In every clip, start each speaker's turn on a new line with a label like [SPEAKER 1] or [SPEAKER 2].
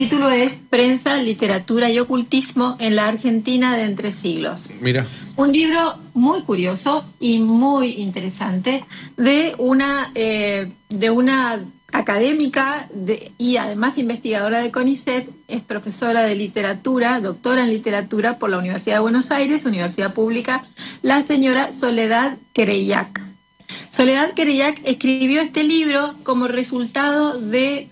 [SPEAKER 1] El título es Prensa, Literatura y Ocultismo en la Argentina de Entre Siglos.
[SPEAKER 2] Mira.
[SPEAKER 1] Un libro muy curioso y muy interesante de una académica y además investigadora de CONICET, es profesora de literatura, doctora en literatura por la Universidad de Buenos Aires, Universidad Pública, la señora Soledad Kereiak. Soledad Kereiak escribió este libro como resultado de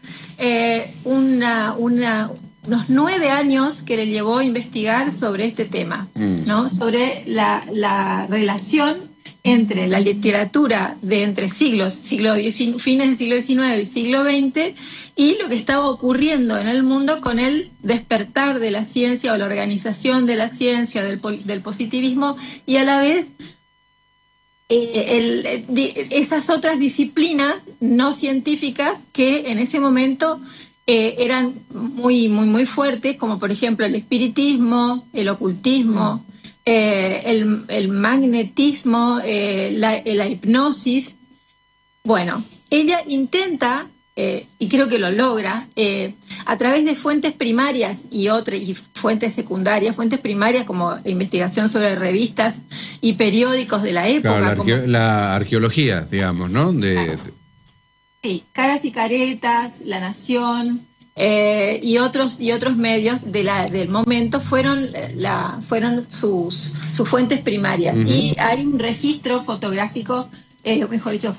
[SPEAKER 1] unos 9 años que le llevó a investigar sobre este tema, ¿no? Sobre la relación entre la literatura de entre siglos, fines del siglo XIX y siglo XX, y lo que estaba ocurriendo en el mundo con el despertar de la ciencia o la organización de la ciencia, del positivismo, y a la vez esas otras disciplinas no científicas que en ese momento eran muy fuertes, como por ejemplo el espiritismo, el ocultismo, el magnetismo, la hipnosis. Bueno, ella intenta, y creo que lo logra, a través de fuentes primarias y fuentes secundarias, fuentes primarias como investigación sobre revistas y periódicos de la época.
[SPEAKER 2] Claro, la arqueología, digamos, ¿no?
[SPEAKER 1] Sí, Caras y Caretas, La Nación y otros medios del momento fueron sus fuentes primarias. Y hay un registro fotográfico, mejor dicho,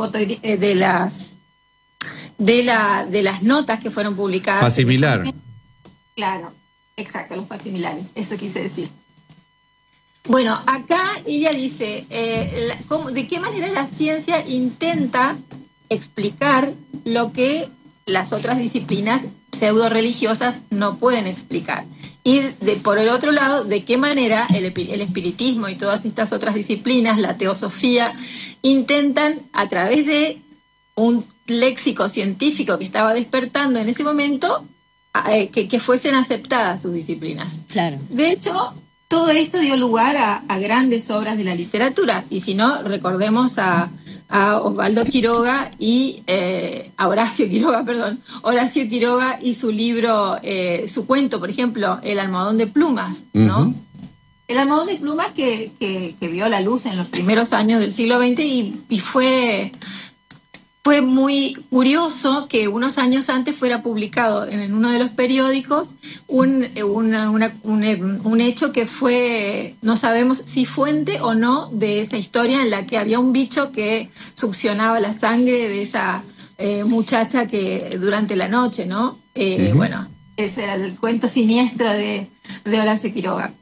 [SPEAKER 1] de las notas que fueron publicadas.
[SPEAKER 2] Facsimilar.
[SPEAKER 1] Claro, exacto, los facsimilares, eso quise decir. Bueno, acá ella dice de qué manera la ciencia intenta explicar lo que las otras disciplinas pseudo-religiosas no pueden explicar. Y por el otro lado, de qué manera el espiritismo y todas estas otras disciplinas, la teosofía, intentan a través de un léxico científico que estaba despertando en ese momento, que fuesen aceptadas sus disciplinas.
[SPEAKER 3] Claro.
[SPEAKER 1] De hecho, todo esto dio lugar a grandes obras de la literatura, y si no, recordemos a Osvaldo Quiroga y a Horacio Quiroga y su libro, su cuento, por ejemplo, El almohadón de plumas, ¿no? El almohadón de plumas que vio la luz en los primeros años del siglo XX y fue muy curioso que unos años antes fuera publicado en uno de los periódicos un hecho que fue, no sabemos si fuente o no, de esa historia en la que había un bicho que succionaba la sangre de esa muchacha que durante la noche, ¿no? Bueno, ese era el cuento siniestro de Horacio Quiroga.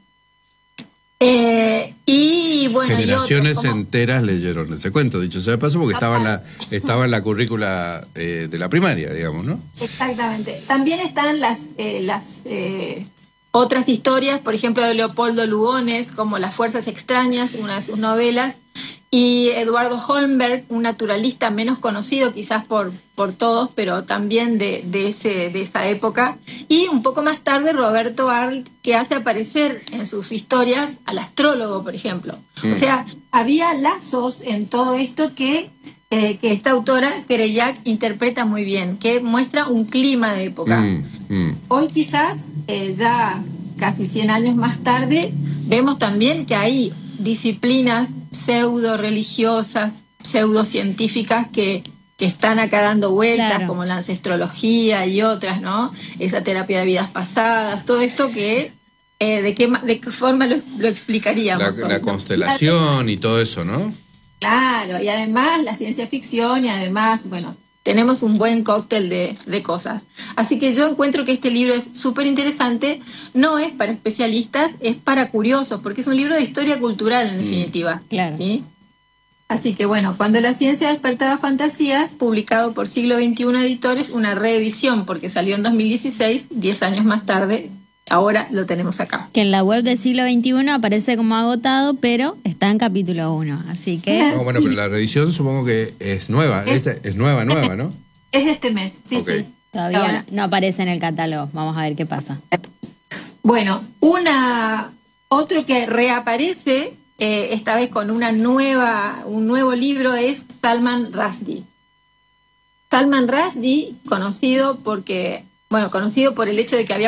[SPEAKER 1] Y bueno,
[SPEAKER 2] generaciones enteras leyeron ese cuento, dicho sea de paso, porque estaba en la currícula de la primaria, digamos, ¿no?
[SPEAKER 1] Exactamente. También están las otras historias, por ejemplo, de Leopoldo Lugones, como Las fuerzas extrañas, una de sus novelas, y Eduardo Holmberg, un naturalista menos conocido quizás por todos, pero también de esa época, y un poco más tarde Roberto Arlt, que hace aparecer en sus historias al astrólogo, por ejemplo. O sea, había lazos en todo esto que esta autora, Kereiak, interpreta muy bien, que muestra un clima de época. Hoy quizás, ya casi 100 años más tarde, vemos también que hay disciplinas pseudo-religiosas, pseudo-científicas que están acá dando vueltas, claro, como la ancestrología y otras, ¿no? Esa terapia de vidas pasadas, todo esto que ¿de qué forma lo explicaríamos?
[SPEAKER 2] La constelación y todo eso, ¿no?
[SPEAKER 1] Claro, y además la ciencia ficción y además, bueno, tenemos un buen cóctel de cosas. Así que yo encuentro que este libro es súper interesante, no es para especialistas, es para curiosos, porque es un libro de historia cultural en definitiva.
[SPEAKER 3] Claro.
[SPEAKER 1] ¿Sí? Así que bueno, Cuando la ciencia despertaba fantasías, publicado por Siglo XXI Editores, una reedición, porque salió en 2016, 10 años más tarde. Ahora lo tenemos acá.
[SPEAKER 3] Que en la web de Siglo XXI aparece como agotado, pero está en capítulo 1, así que...
[SPEAKER 2] No, bueno, pero la reedición supongo que es nueva, es nueva, ¿no?
[SPEAKER 1] Es de este mes, sí,
[SPEAKER 2] okay.
[SPEAKER 1] Sí.
[SPEAKER 3] Todavía no aparece en el catálogo, vamos a ver qué pasa.
[SPEAKER 1] Bueno, otro que reaparece, esta vez con un nuevo libro, es Salman Rushdie. Salman Rushdie, conocido porque bueno, conocido por el hecho de que había